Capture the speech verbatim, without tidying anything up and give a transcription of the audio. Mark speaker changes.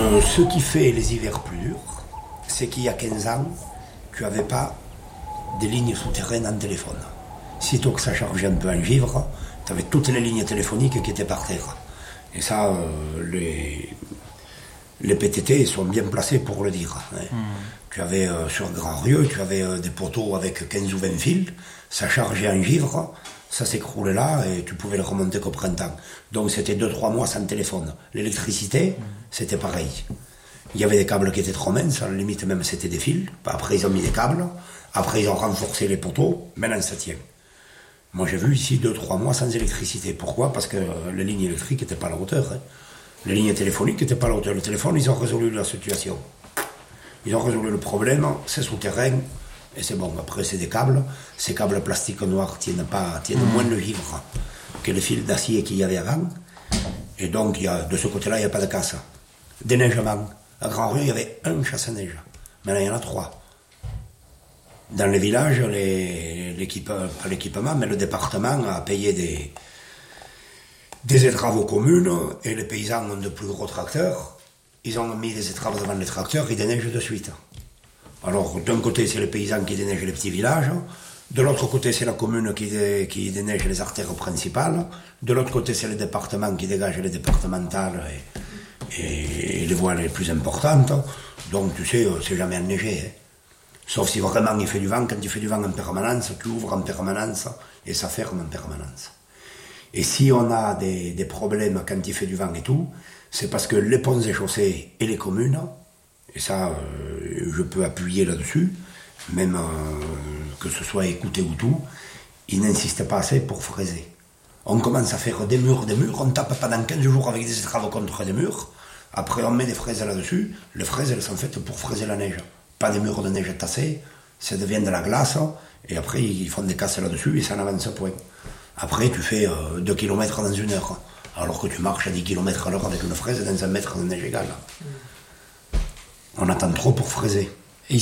Speaker 1: Euh, ce qui fait les hivers plus durs, c'est qu'il y a quinze ans, tu n'avais pas des lignes souterraines en téléphone. Sitôt que ça chargeait un peu en givre, tu avais toutes les lignes téléphoniques qui étaient par terre. Et ça, euh, les, les P T T sont bien placés pour le dire. Hein. Mmh. Tu avais euh, sur Grand Rieu, tu avais euh, des poteaux avec quinze ou vingt fils, ça chargeait en givre, ça s'écroulait là et tu pouvais le remonter qu'au printemps. Donc c'était deux trois mois sans téléphone. L'électricité, mmh. c'était pareil. Il y avait des câbles qui étaient trop minces, à la limite même c'était des fils. Après ils ont mis des câbles, après ils ont renforcé les poteaux, maintenant ça tient. Moi j'ai vu ici deux trois mois sans électricité. Pourquoi ? Parce que les lignes électriques n'étaient pas à la hauteur. Hein. Les lignes téléphoniques n'étaient pas à la hauteur. Le téléphone, ils ont résolu la situation. Ils ont résolu le problème, c'est souterrain, et c'est bon. Après c'est des câbles. Ces câbles plastiques noirs tiennent, pas, tiennent mmh. moins le givre que les fils d'acier qu'il y avait avant. Et donc il y a, de ce côté-là, il n'y a pas de casse. Déneigement. À Grand Rieu, il y avait un chasse-neige. Maintenant, il y en a trois. Dans les villages, les, l'équipe, pas l'équipement, mais le département a payé des, des étraves aux communes, et les paysans ont de plus gros tracteurs. Ils ont mis des étraves devant les tracteurs, ils déneigent de suite. Alors, d'un côté, c'est les paysans qui déneigent les petits villages. De l'autre côté, c'est la commune qui, dé, qui déneige les artères principales. De l'autre côté, c'est le département qui dégage les départementales et, et, et les voies les plus importantes. Donc, tu sais, c'est jamais enneigé. Hein. Sauf si vraiment il fait du vent. Quand il fait du vent en permanence, tu ouvres en permanence et ça ferme en permanence. Et si on a des, des problèmes quand il fait du vent et tout, c'est parce que les ponts et chaussées et les communes, et ça, euh, je peux appuyer là-dessus, même euh, que ce soit écouté ou tout, ils n'insistent pas assez pour fraiser. On commence à faire des murs, des murs, on tape pendant quinze jours avec des étraves contre des murs, après on met des fraises là-dessus, les fraises elles sont faites pour fraiser la neige, pas des murs de neige tassés, ça devient de la glace, et après ils font des casses là-dessus et ça n'avance point. Après tu fais euh, deux kilomètres dans une heure, alors que tu marches à dix kilomètres à l'heure avec une fraise dans un mètre de neige égale. On attend trop pour fraiser.